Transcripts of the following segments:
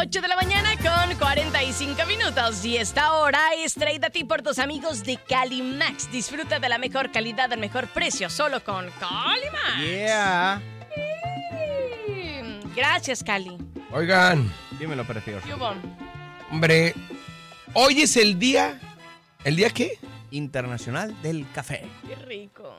8 de la mañana con 45 minutos. Y esta hora es traída a ti por tus amigos de Calimax. Disfruta de la mejor calidad al mejor precio, solo con Calimax. Yeah. Gracias, Cali. Oigan. Dímelo, precioso. Hombre, hoy es el día... ¿El día qué? Internacional del Café. Qué rico.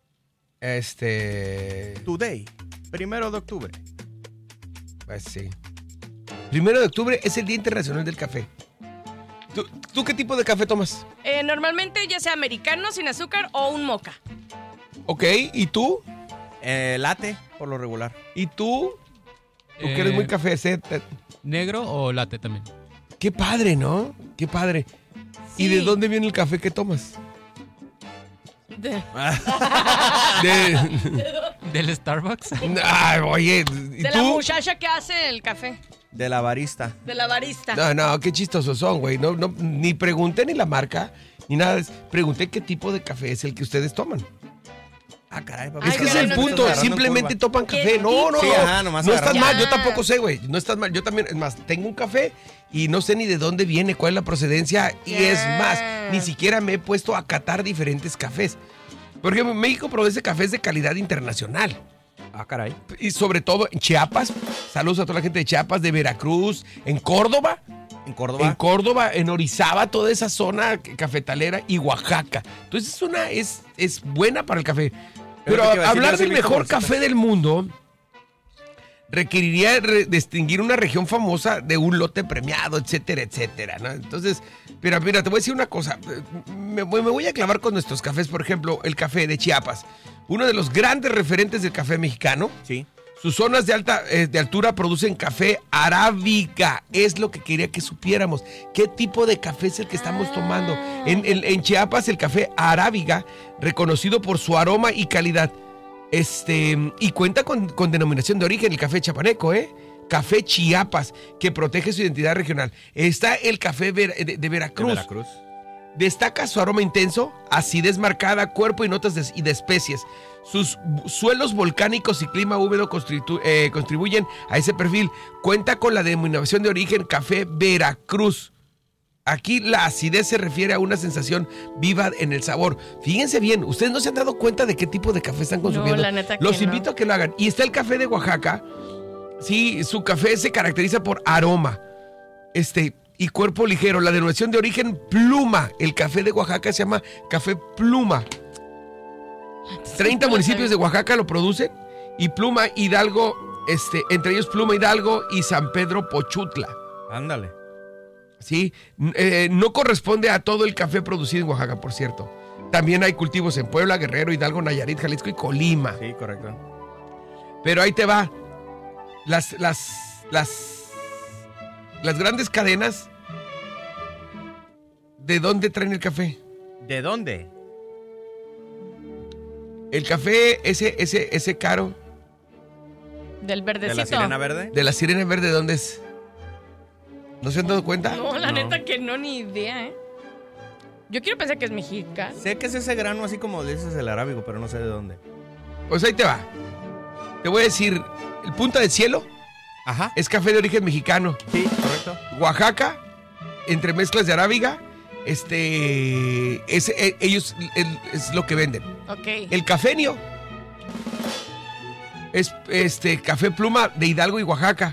Today, 1 de octubre. Pues sí. 1 de octubre es el Día Internacional del Café. ¿Tú qué tipo de café tomas? Normalmente ya sea americano, sin azúcar o un mocha. Ok, ¿y tú? Latte, por lo regular. ¿Y tú? Tú que eres muy café. ¿Negro o latte también? Qué padre, ¿no? Qué padre. Sí. ¿Y de dónde viene el café que tomas? ¿Del Starbucks? Ay, oye, ¿y de tú? la muchacha que hace el café. De la barista. De la barista. No, qué chistosos son, güey. No, ni pregunté ni la marca, ni nada. Pregunté qué tipo de café es el que ustedes toman. Ah, caray, papi. Es que es el punto, simplemente topan café. No, Sí, ajá, nomás no estás agarramos. mal, yo tampoco sé, güey. No estás mal, yo también, es más, tengo un café y no sé ni de dónde viene, cuál es la procedencia. Y es más, ni siquiera me he puesto a catar diferentes cafés. Porque México produce cafés de calidad internacional. Ah, caray. Y sobre todo en Chiapas, saludos a toda la gente de Chiapas, de Veracruz, en Córdoba. ¿En Córdoba? En Córdoba, en Orizaba, toda esa zona cafetalera y Oaxaca. Entonces es buena para el café. Pero hablar del mejor café del mundo requeriría distinguir una región famosa de un lote premiado, etcétera, etcétera, ¿no? Entonces, pero mira, te voy a decir una cosa. Me voy a clavar con nuestros cafés, por ejemplo, el café de Chiapas. Uno de los grandes referentes del café mexicano. Sí. Sus zonas de altura producen café arábiga. Es lo que quería que supiéramos. ¿Qué tipo de café es el que estamos tomando? En Chiapas, el café arábiga, reconocido por su aroma y calidad. Y cuenta con denominación de origen, el café chapaneco, Café Chiapas, que protege su identidad regional. Está el café de Veracruz. De Veracruz. Destaca su aroma intenso, acidez marcada, cuerpo y notas de especies. Sus suelos volcánicos y clima húmedo contribuyen a ese perfil. Cuenta con la denominación de origen Café Veracruz. Aquí la acidez se refiere a una sensación viva en el sabor. Fíjense bien, ustedes no se han dado cuenta de qué tipo de café están consumiendo. No, la neta que Los no. invito a que lo hagan. Y está el café de Oaxaca. Sí, su café se caracteriza por aroma. Y cuerpo ligero. La denominación de origen Pluma. El café de Oaxaca se llama Café Pluma. 30 municipios de Oaxaca lo producen. Y Pluma Hidalgo, entre ellos Pluma Hidalgo y San Pedro Pochutla. Ándale. Sí, no corresponde a todo el café producido en Oaxaca, por cierto. También hay cultivos en Puebla, Guerrero, Hidalgo, Nayarit, Jalisco y Colima. Sí, correcto. Pero ahí te va. Las grandes cadenas, ¿de dónde traen el café? ¿De dónde? El café, ese caro. Del verdecito. ¿De la sirena verde? ¿De la sirena verde dónde es? ¿No se han dado cuenta? No, la neta que no, ni idea, Yo quiero pensar que es mexicano. Sé que es ese grano así como dices el arábigo, pero no sé de dónde. Pues ahí te va. Te voy a decir, el Punta del Cielo. Ajá. Es café de origen mexicano. Sí, correcto. Oaxaca, entre mezclas de arábiga, ellos es lo que venden. Ok. El cafenio es café Pluma de Hidalgo y Oaxaca.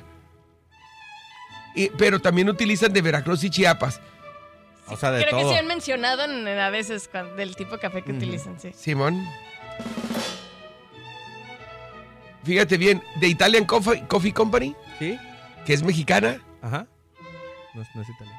Pero también utilizan de Veracruz y Chiapas. O sea, de Creo todo. que sí han mencionado a veces del tipo de café que utilizan, sí. Simón. Fíjate bien, de Italian Coffee Company, ¿Sí? que es mexicana. Ajá. No es italiano.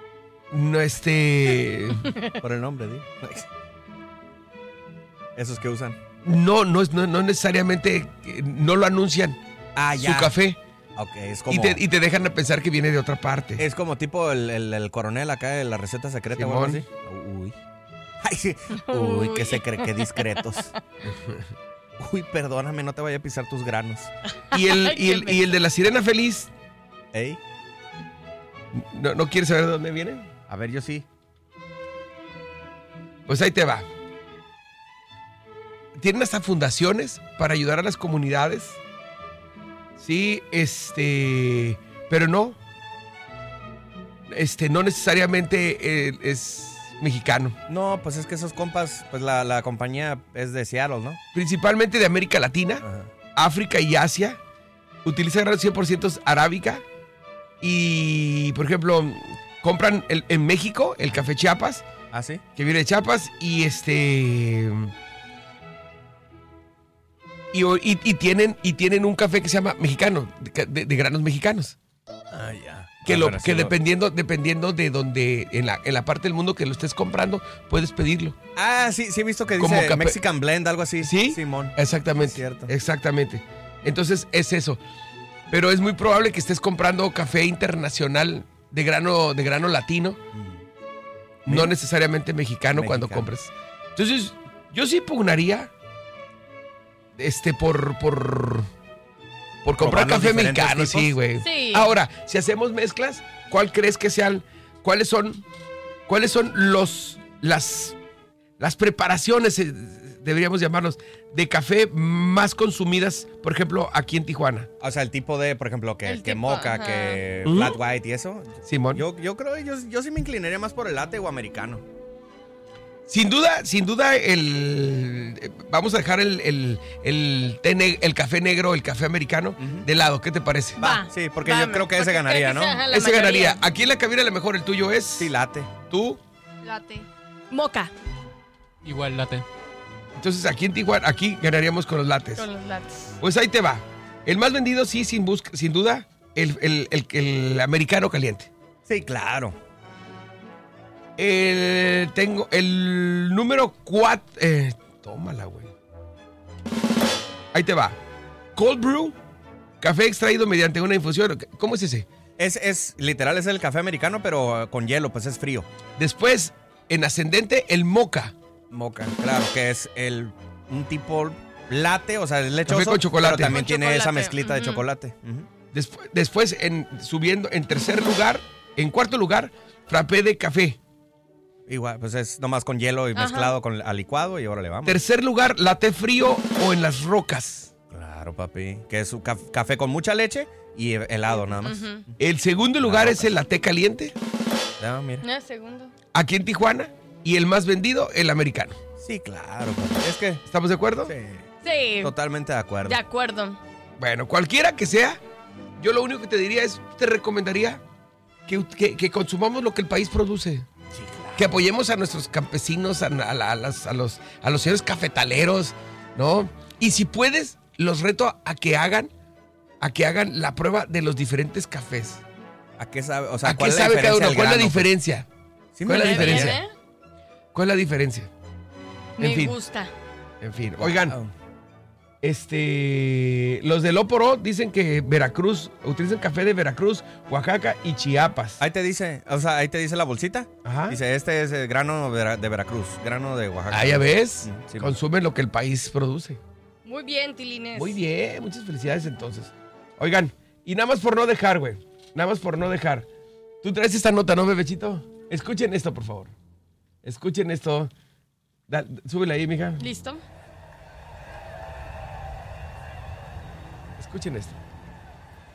No, Por el nombre, di. Esos que usan. no necesariamente, no lo anuncian. Ah, ya. Su café. Ok, es como... Y te dejan a pensar que viene de otra parte. Es como tipo el coronel acá de la receta secreta o algo así. Uy. Ay, sí. Uy, qué discretos. Uy, perdóname, no te vaya a pisar tus granos. Y el de la sirena feliz, ¿Ey? ¿no quieres saber de dónde viene? A ver, yo sí. Pues ahí te va. Tienen hasta fundaciones para ayudar a las comunidades. Sí, pero no. no necesariamente es mexicano. No, pues es que esos compas, pues la compañía es de Seattle, ¿no? Principalmente de América Latina, Ajá. África y Asia. Utiliza grano 100% arábica. Y, por ejemplo, compran en México el café Chiapas, ¿Ah, sí? que viene de Chiapas, y tienen un café que se llama mexicano, de granos mexicanos. Ah, ya. Que dependiendo de donde, en la parte del mundo que lo estés comprando, puedes pedirlo. Ah, sí, he visto que Como dice café- Mexican Blend, algo así. ¿Sí? Simón. Exactamente. Cierto. Exactamente. Entonces es eso. Pero es muy probable que estés comprando café internacional de grano latino, no necesariamente mexicano cuando compres. Entonces, yo sí pugnaría por comprar Probar los café diferentes mexicano, tipos. sí, güey. Sí. Ahora, si hacemos mezclas, ¿cuál crees que sean? ¿Cuáles son las preparaciones, deberíamos llamarlos, de café más consumidas, por ejemplo, aquí en Tijuana? O sea, el tipo de, por ejemplo, que El tipo, mocha, ajá. que Ujú. flat white y eso. Simón. Yo creo, yo sí me inclinaría más por el latte o americano. Sin duda, vamos a dejar el café negro, el café americano de lado. ¿Qué te parece? Va. Sí, porque Va, yo creo que ese porque ganaría, creo que ¿no? sea la Ese mayoría. ganaría. Aquí en la cabina a lo mejor el tuyo es. Sí, latte. Tú. Latte. Moca Igual latte. Entonces aquí en Tijuana, aquí ganaríamos con los lates. con los lattes. Pues ahí te va. El más vendido, sí, sin duda, el americano caliente. Sí, claro. Tengo el número 4. Tómala, güey. Ahí te va. Cold brew, café extraído mediante una infusión. ¿Cómo es ese? Es literal, es el café americano, pero con hielo, pues es frío. Después, en ascendente, el mocha. Mocha, claro, que es un tipo latte, o sea, es lechoso, Café con chocolate. pero también Con tiene chocolate, esa mezclita de ujú. chocolate. Ujú. Después, subiendo en tercer lugar, en cuarto lugar, frappé de café. Igual, pues es nomás con hielo y Ajá. mezclado al licuado y ahora le vamos. Tercer lugar, latte frío o en las rocas. Claro, papi, que es un café con mucha leche y helado nada más. Ujú. El segundo lugar es el latte caliente, Ya, mira. No, segundo. aquí en Tijuana. Y el más vendido, el americano. Sí, claro, papi. Es que ¿Estamos de acuerdo? sí, Sí, totalmente de acuerdo. de acuerdo. Bueno, cualquiera que sea, yo lo único que te diría es, te recomendaría que consumamos lo que el país produce. Sí, claro. Que apoyemos a nuestros campesinos, a los señores cafetaleros, ¿no? Y si puedes, los reto a que hagan la prueba de los diferentes cafés. ¿A qué sabe? O sea, ¿A ¿cuál qué es la sabe cada diferencia uno? del ¿Cuál es la grano? diferencia? Sí, ¿Cuál es la me gustaría. diferencia? ¿Eh? ¿Cuál es la diferencia? Me En fin. gusta. En fin, oigan, Wow. los del Oporo dicen que Veracruz, utilizan café de Veracruz, Oaxaca y Chiapas. Ahí te dice, o sea, ahí te dice la bolsita. Ajá. Dice, este es el grano de Veracruz, grano de Oaxaca. Ah, ya ves, Sí, consumen lo que el país produce. Muy bien, Tilines. Muy bien, muchas felicidades entonces. Oigan, y nada más por no dejar, güey, nada más por no dejar. Tú traes esta nota, ¿no, bebecito? Escuchen esto, por favor. Escuchen esto. Súbela ahí, mija. ¿Listo? Escuchen esto.